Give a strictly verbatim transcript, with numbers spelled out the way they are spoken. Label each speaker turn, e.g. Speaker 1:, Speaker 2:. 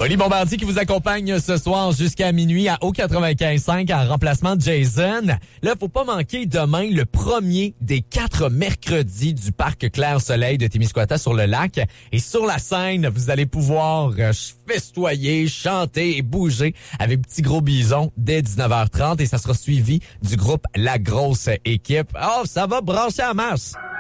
Speaker 1: Oli Bombardier qui vous accompagne ce soir jusqu'à minuit à O quatre-vingt-quinze cinq en remplacement de Jason. Là, faut pas manquer demain le premier des quatre mercredis du parc Clair-Soleil de Témiscouata sur le lac. Et sur la scène, vous allez pouvoir euh, festoyer, chanter et bouger avec Petit Gros Bison dès dix-neuf heures trente et ça sera suivi du groupe La Grosse Équipe. Oh, ça va brasser en masse!